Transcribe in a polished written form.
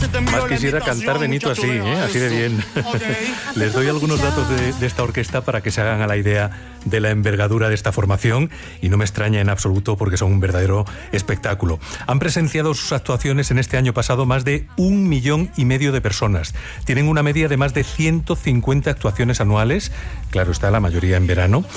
Más quisiera cantar Benito así, así de bien. Les doy algunos datos de esta orquesta para que se hagan a la idea de la envergadura de esta formación, y no me extraña en absoluto porque son un verdadero espectáculo. Han presenciado sus actuaciones en este año pasado más de 1,5 millones de personas. Tienen una media de más de 150 actuaciones anuales, claro está, la mayoría en verano,